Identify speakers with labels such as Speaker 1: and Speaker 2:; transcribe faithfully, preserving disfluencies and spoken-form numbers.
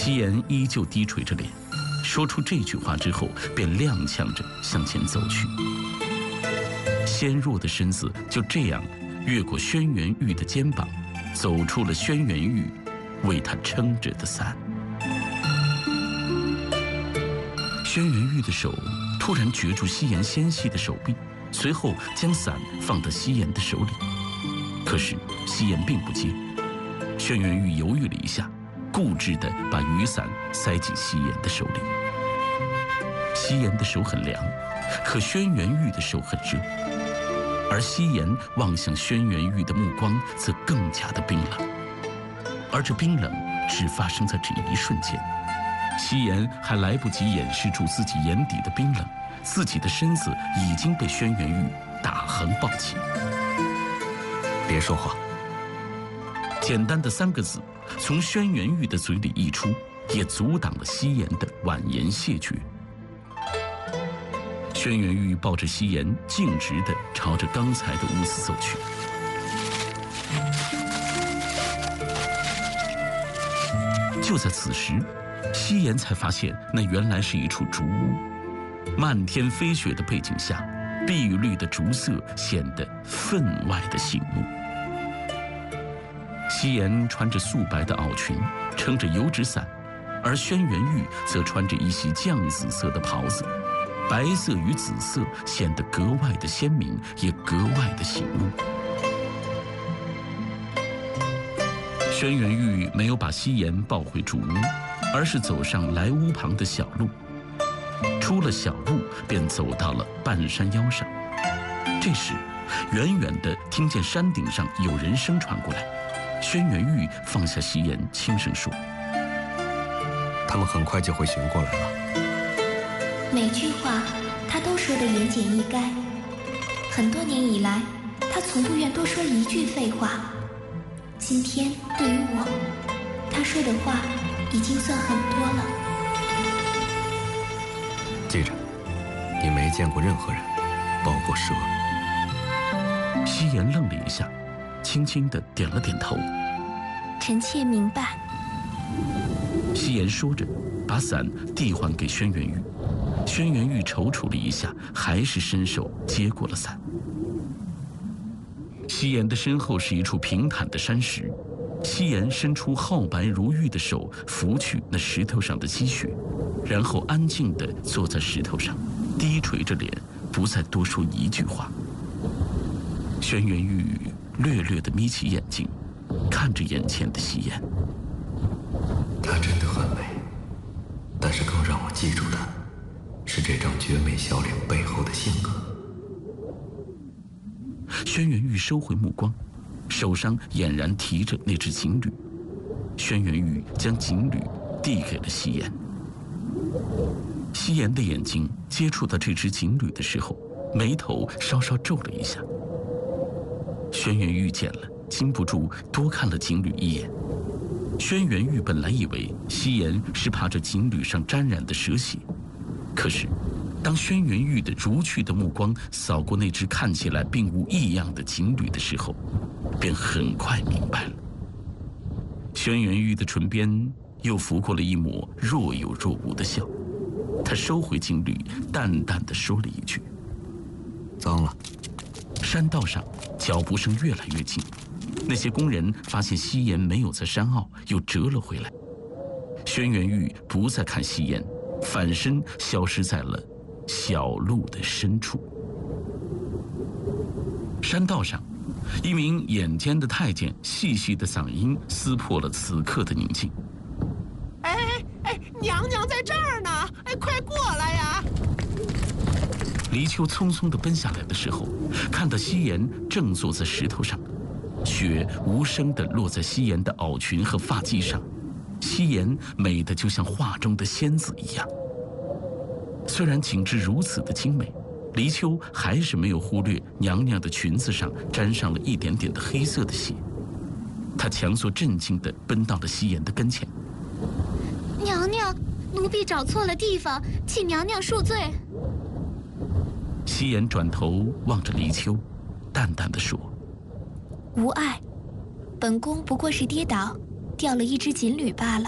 Speaker 1: 夕颜依旧低垂着脸，说出这句话之后，便踉跄着向前走去。纤弱的身子就这样越过轩辕玉的肩膀，走出了轩辕玉为他撑着的伞。轩辕玉的手突然攫住夕颜纤细的手臂，随后将伞放到夕颜的手里。可是夕颜并不接。轩辕玉犹豫了一下，固执地把雨伞塞进夕颜的手里。夕颜的手很凉，可轩辕玉的手很热，而夕颜望向轩辕玉的目光则更加的冰冷。而这冰冷只发生在这一瞬间，夕颜还来不及掩饰住自己眼底的冰冷，自己的身子已经被轩辕玉打横抱起。
Speaker 2: 别说话。
Speaker 1: 简单的三个字从轩辕玉的嘴里溢出，也阻挡了夕颜的婉言谢绝。轩辕玉抱着夕颜，径直地朝着刚才的屋子走去。就在此时，夕颜才发现那原来是一处竹屋。漫天飞雪的背景下，碧绿的竹色显得分外的醒目。夕颜穿着素白的袄裙，撑着油纸伞，而轩辕玉则穿着一袭绛紫色的袍子，白色与紫色显得格外的鲜明，也格外的醒目。轩辕玉没有把夕颜抱回主屋，而是走上来屋旁的小路。出了小路，便走到了半山腰上。这时，远远地听见山顶上有人声传过来。轩辕玉放下夕颜，轻声说：“
Speaker 2: 他们很快就会寻过来了。”
Speaker 3: 每句话他都说得言简意赅。很多年以来，他从不愿多说一句废话。今天对于我，他说的话已经算很多了。
Speaker 2: 记着，你没见过任何人，包括蛇。
Speaker 1: 夕颜愣了一下，轻轻地点了点头。
Speaker 3: 臣妾明白。
Speaker 1: 夕颜说着，把伞递还给轩辕玉。轩辕玉踌躇了一下，还是伸手接过了伞。夕颜的身后是一处平坦的山石，夕颜伸出皓白如玉的手拂去那石头上的积雪，然后安静地坐在石头上，低垂着脸，不再多说一句话。轩辕玉略略地眯起眼睛，看着眼前的夕颜。
Speaker 2: 她真的很美，但是更让我记住的是这张绝美笑脸背后的性格。
Speaker 1: 轩辕玉收回目光，手上俨然提着那只锦鲤。轩辕玉将锦鲤递给了夕颜。夕颜的眼睛接触到这只锦鲤的时候，眉头稍稍皱了一下。轩辕玉见了，禁不住多看了锦鲤一眼。轩辕玉本来以为夕颜是怕这锦鲤上沾染的蛇血，可是当轩辕玉的如炬的目光扫过那只看起来并无异样的锦鲤的时候，便很快明白了。轩辕玉的唇边又拂过了一抹若有若无的笑，他收回锦鲤，淡淡地说了一句：“
Speaker 2: 脏了。”
Speaker 1: 山道上脚步声越来越近，那些工人发现夕颜没有在山坳，又折了回来。轩辕玉不再看夕颜，反身消失在了小路的深处。山道上，一名眼尖的太监细细的嗓音撕破了此刻的宁静：“
Speaker 4: 哎哎哎，娘娘在这儿呢！哎，快过来呀！”
Speaker 1: 黎秋匆匆地奔下来的时候，看到夕颜正坐在石头上，雪无声地落在夕颜的袄裙和发髻上，夕颜美得就像画中的仙子一样。虽然景致如此的精美，黎秋还是没有忽略娘娘的裙子上沾上了一点点的黑色的血。她强作镇静地奔到了夕颜的跟前：“
Speaker 3: 娘娘，奴婢找错了地方，请娘娘恕罪。”
Speaker 1: 夕颜转头望着黎秋，淡淡地说：“
Speaker 3: 无碍，本宫不过是跌倒，掉了一只锦鲤罢了。”